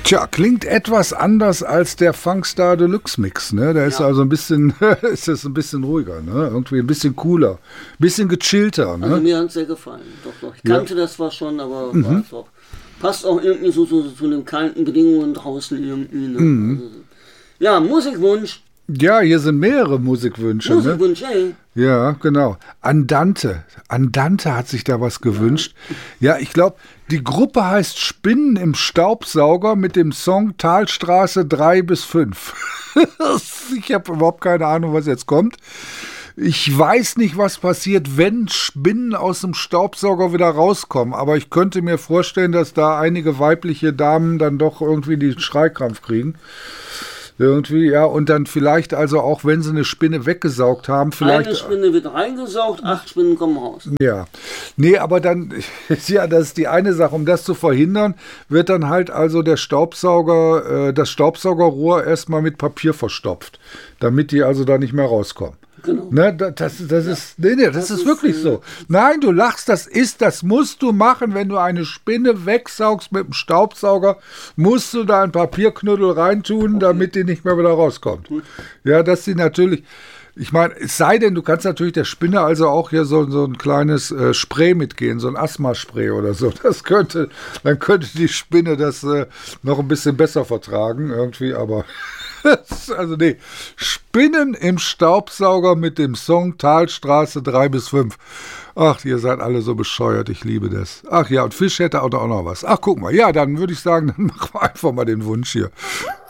Tja, klingt etwas anders als der Funkstar Deluxe Mix, ne? Der ist also ein bisschen, ist das ein bisschen ruhiger, ne? Irgendwie ein bisschen cooler, ein bisschen gechillter, ne? Also mir hat es sehr gefallen, doch. Ich kannte das zwar schon, aber war doch, passt auch irgendwie so zu den kalten Bedingungen draußen irgendwie, ne? Also, ja, Musikwunsch. Ja, hier sind mehrere Musikwünsche. Musikwunsch, ey. Ja, genau. Andante hat sich da was gewünscht. Ja, ich glaube, die Gruppe heißt Spinnen im Staubsauger mit dem Song Talstraße 3 bis 5. Ich habe überhaupt keine Ahnung, was jetzt kommt. Ich weiß nicht, was passiert, wenn Spinnen aus dem Staubsauger wieder rauskommen. Aber ich könnte mir vorstellen, dass da einige weibliche Damen dann doch irgendwie den Schreikrampf kriegen. Irgendwie, ja, und dann vielleicht also auch, wenn sie eine Spinne weggesaugt haben, vielleicht... Eine Spinne wird reingesaugt, 8 Spinnen kommen raus. Ja, nee, aber dann, ja, das ist die eine Sache, um das zu verhindern, wird dann halt also der Staubsauger, das Staubsaugerrohr erstmal mit Papier verstopft, damit die also da nicht mehr rauskommen. Genau. Ne, das ist wirklich so. Nein, du lachst, das musst du machen, wenn du eine Spinne wegsaugst mit dem Staubsauger, musst du da ein Papierknüttel reintun, damit die nicht mehr wieder rauskommt. Ja, dass sie natürlich, ich meine, es sei denn, du kannst natürlich der Spinne also auch hier so ein kleines Spray mitgehen, so ein Asthma-Spray oder so. Dann könnte die Spinne das noch ein bisschen besser vertragen irgendwie, aber... Also nee, Spinnen im Staubsauger mit dem Song Talstraße 3 bis 5. Ach, ihr seid alle so bescheuert, ich liebe das. Ach ja, und Fisch hätte auch noch was. Ach, guck mal, ja, dann würde ich sagen, dann machen wir einfach mal den Wunsch hier.